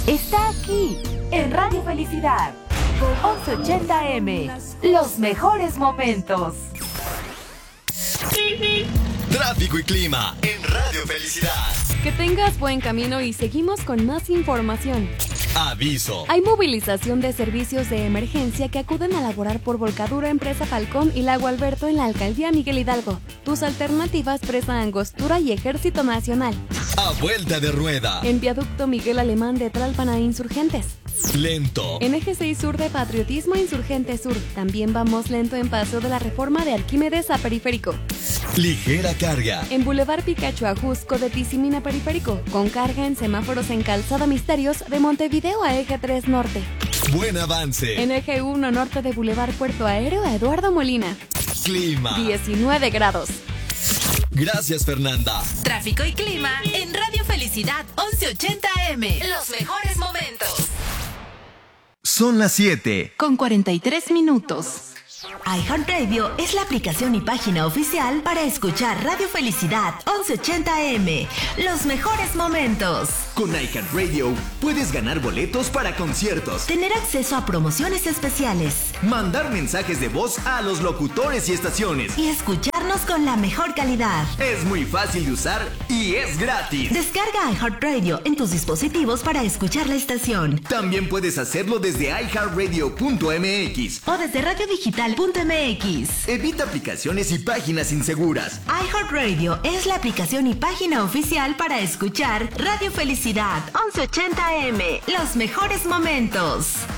está aquí, en Radio Felicidad. 1180M, los mejores momentos. Tráfico y clima en Radio Felicidad. Que tengas buen camino y seguimos con más información. Aviso. Hay movilización de servicios de emergencia que acuden a laborar por volcadura en Presa Falcón y Lago Alberto en la Alcaldía Miguel Hidalgo. Tus alternativas: Presa Angostura y Ejército Nacional. A vuelta de rueda. En Viaducto Miguel Alemán de Tlalpan a Insurgentes. Lento. En Eje 6 Sur de Patriotismo a Insurgente Sur. También vamos lento en Paso de la Reforma de Arquímedes a Periférico. Ligera carga. En Boulevard Picacho a Jusco de Tizimín a Periférico. Con carga en semáforos en Calzada Misterios de Montevideo a Eje 3 Norte. Buen avance. En Eje 1 Norte de Boulevard Puerto Aéreo a Eduardo Molina. Clima. 19 grados. Gracias, Fernanda. Tráfico y clima en Radio Felicidad 1180 AM. Los mejores momentos. Son las 7 con 43 minutos. iHeartRadio es la aplicación y página oficial para escuchar Radio Felicidad 1180 AM. Los mejores momentos. Con iHeartRadio puedes ganar boletos para conciertos, Tener acceso a promociones especiales mandar mensajes de voz a los locutores y estaciones. y escucharnos con la mejor calidad. Es muy fácil de usar y es gratis. Descarga iHeartRadio en tus dispositivos para escuchar la estación También puedes hacerlo desde iHeartRadio.mx. o desde radiodigital.mx. Evita aplicaciones y páginas inseguras. iHeartRadio es la aplicación y página oficial para escuchar Radio Felicidad 1180 AM. Los mejores momentos.